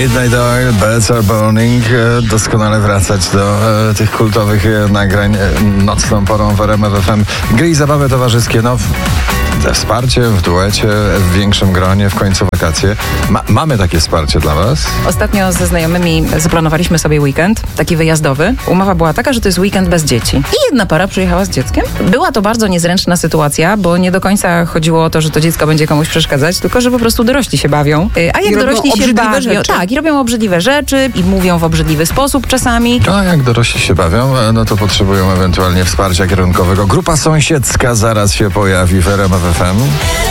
Midnight Oil, Bells Are Burning. Doskonale wracać do tych kultowych nagrań nocną porą w RMF FM. Gry i zabawy towarzyskie, wsparcie w duecie, w większym gronie, w końcu wakacje. Mamy takie wsparcie dla was? Ostatnio ze znajomymi zaplanowaliśmy sobie weekend, taki wyjazdowy. Umowa była taka, że to jest weekend bez dzieci. I jedna para przyjechała z dzieckiem. Była to bardzo niezręczna sytuacja, bo nie do końca chodziło o to, że to dziecko będzie komuś przeszkadzać, tylko że po prostu dorośli się bawią. A jak dorośli się bawią, tak, i robią obrzydliwe rzeczy i mówią w obrzydliwy sposób czasami. A jak dorośli się bawią, to potrzebują ewentualnie wsparcia kierunkowego. Grupa sąsiedzka zaraz się pojawi w RMF FM.